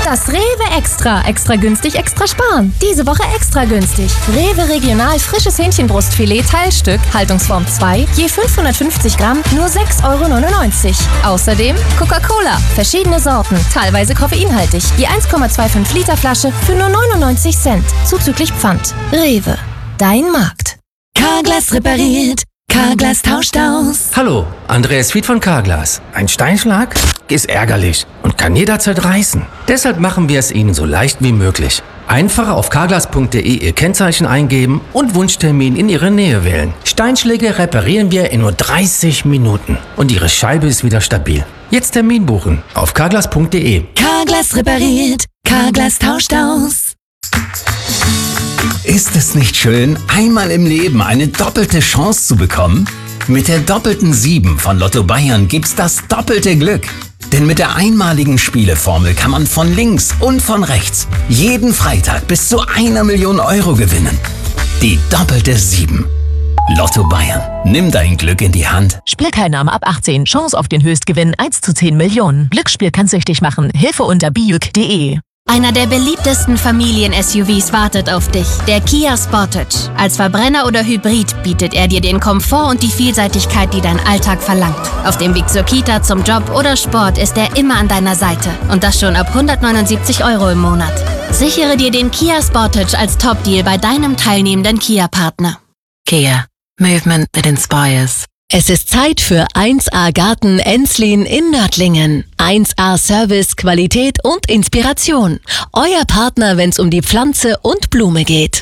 Das Rewe Extra. Extra günstig, extra sparen. Diese Woche extra günstig. Rewe Regional frisches Hähnchenbrustfilet Teilstück, Haltungsform 2, je 550 Gramm, nur 6,99 €. Außerdem Coca-Cola, verschiedene Sorten, teilweise koffeinhaltig. Je 1,25 Liter Flasche für nur 99 Cent, zuzüglich Pfand. Rewe, dein Markt. Carglass repariert. Carglass tauscht aus. Hallo, Andreas Fied von Carglass. Ein Steinschlag ist ärgerlich und kann jederzeit reißen. Deshalb machen wir es Ihnen so leicht wie möglich. Einfach auf carglass.de Ihr Kennzeichen eingeben und Wunschtermin in Ihre Nähe wählen. Steinschläge reparieren wir in nur 30 Minuten und Ihre Scheibe ist wieder stabil. Jetzt Termin buchen auf carglass.de. Carglass repariert. Carglass tauscht aus. Ist es nicht schön, einmal im Leben eine doppelte Chance zu bekommen? Mit der doppelten 7 von Lotto Bayern gibt's das doppelte Glück. Denn mit der einmaligen Spieleformel kann man von links und von rechts jeden Freitag bis zu 1 Million € gewinnen. Die doppelte 7. Lotto Bayern. Nimm dein Glück in die Hand. Spielteilnahme ab 18. Chance auf den Höchstgewinn 1 zu 10 Millionen. Glücksspiel kann süchtig machen. Hilfe unter biuk.de. Einer der beliebtesten Familien-SUVs wartet auf dich, der Kia Sportage. Als Verbrenner oder Hybrid bietet er dir den Komfort und die Vielseitigkeit, die dein Alltag verlangt. Auf dem Weg zur Kita, zum Job oder Sport ist er immer an deiner Seite. Und das schon ab 179 € im Monat. Sichere dir den Kia Sportage als Top-Deal bei deinem teilnehmenden Kia-Partner. Kia. Movement that inspires. Es ist Zeit für 1A Garten Enslin in Nördlingen. 1A Service, Qualität und Inspiration. Euer Partner, wenn's um die Pflanze und Blume geht.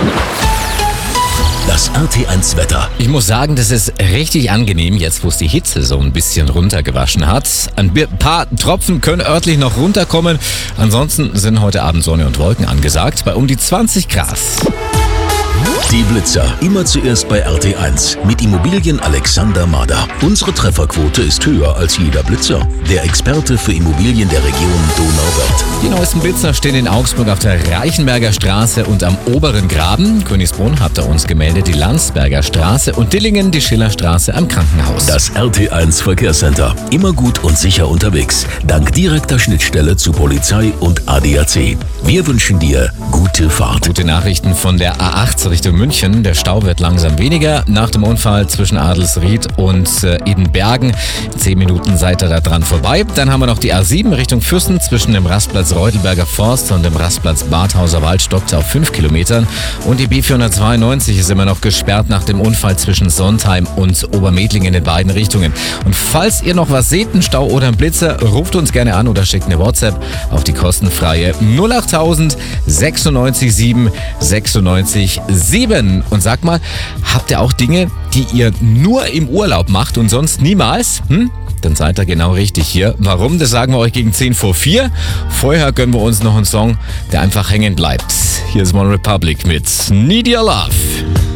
Das RT1 Wetter. Ich muss sagen, das ist richtig angenehm, jetzt wo es die Hitze so ein bisschen runtergewaschen hat. Ein paar Tropfen können örtlich noch runterkommen. Ansonsten sind heute Abend Sonne und Wolken angesagt bei um die 20 Grad. Die Blitzer. Immer zuerst bei RT1 mit Immobilien Alexander Mader. Unsere Trefferquote ist höher als jeder Blitzer. Der Experte für Immobilien der Region Donauwörth. Die neuesten Blitzer stehen in Augsburg auf der Reichenberger Straße und am Oberen Graben. Königsbrunn hat er uns gemeldet, die Landsberger Straße und Dillingen die Schillerstraße am Krankenhaus. Das RT1 Verkehrscenter. Immer gut und sicher unterwegs. Dank direkter Schnittstelle zu Polizei und ADAC. Wir wünschen dir gute Fahrt. Gute Nachrichten von der A8 Richtung München. Der Stau wird langsam weniger. Nach dem Unfall zwischen Adelsried und Edenbergen. 10 Minuten seid ihr da dran vorbei. Dann haben wir noch die A7 Richtung Füssen. Zwischen dem Rastplatz Reutelberger Forst und dem Rastplatz Badhauser Wald stockt auf 5 Kilometern. Und die B492 ist immer noch gesperrt nach dem Unfall zwischen Sontheim und Obermedlingen in beiden Richtungen. Und falls ihr noch was seht, einen Stau oder einen Blitzer, ruft uns gerne an oder schickt eine WhatsApp auf die kostenfreie 08000 96 7 96 7. Und sag mal, habt ihr auch Dinge, die ihr nur im Urlaub macht und sonst niemals? Dann seid ihr genau richtig hier. Warum? Das sagen wir euch gegen 10 vor 4. Vorher gönnen wir uns noch einen Song, der einfach hängen bleibt. Hier ist One Republic mit Need Your Love.